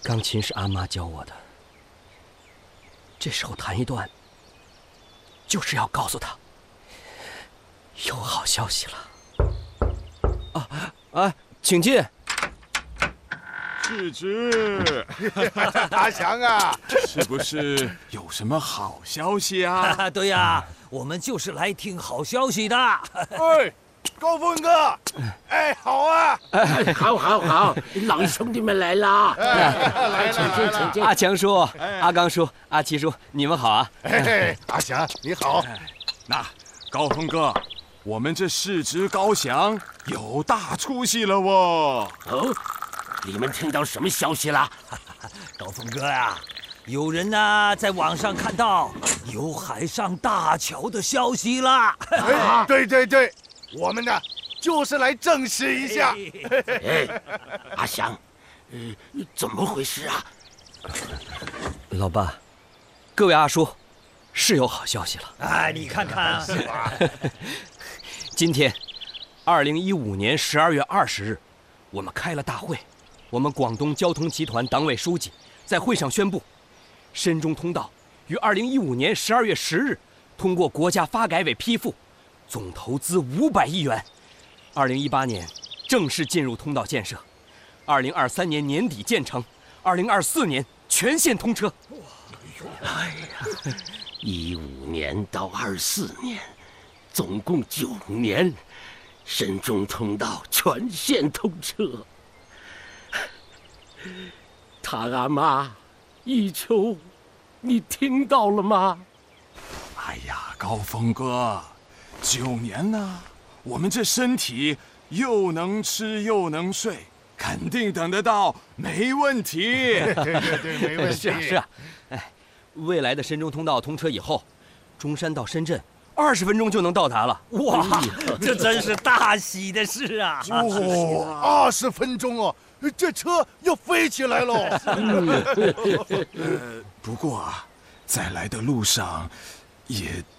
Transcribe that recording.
钢琴是阿妈教我的，这时候弹一段，就是要告诉他有好消息了。请进。 世之， 阿祥啊， 是不是有什么好消息啊？ 对呀，我们就是来听好消息的。 哎，高峰哥，哎，好啊， 好，狼兄弟们来啦！ 来了， 请进。 阿强叔、阿刚叔、阿七叔，你们好啊！ 哎，阿祥你好。 那高峰哥，我们这世之高翔有大出息了哦！ 哦，你们听到什么消息啦？ 高峰哥呀，有人呢在网上看到有海上大桥的消息啦。 哎，对，我们呢就是来证实一下。 哎，阿祥，怎么回事啊？ 老爸，各位阿叔，是有好消息了。 哎，你看看，是吧？ 今天，2015年12月20日，我们开了大会。我们广东交通集团党委书记在会上宣布，深中通道于2015年12月10日通过国家发改委批复，总投资500亿元。2018年正式进入通道建设，2023年年底建成，2024年全线通车。 哎呀，15年到24年，总共9年，深中通道全线通车。他阿妈，一秋，你听到了吗？ 哎呀，高峰哥，9年呢，我们这身体又能吃又能睡，肯定等得到，没问题。 对，没问题。 是啊，哎，未来的深中通道通车以后，中山到深圳20分钟就能到达了。 哇，这真是大喜的事啊！ 哦，20分钟哦，这车要飞起来喽。 不过啊，在来的路上也